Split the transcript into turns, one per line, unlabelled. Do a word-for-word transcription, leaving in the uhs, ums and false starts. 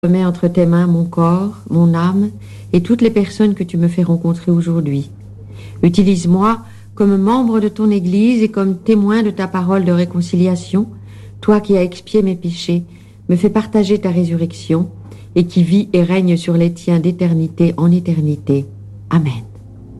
Je mets entre tes mains mon corps, mon âme et toutes les personnes que tu me fais rencontrer aujourd'hui. Utilise-moi comme membre de ton Église et comme témoin de ta parole de réconciliation, toi qui as expié mes péchés, me fais partager ta résurrection et qui vis et règne sur les tiens d'éternité en éternité. Amen.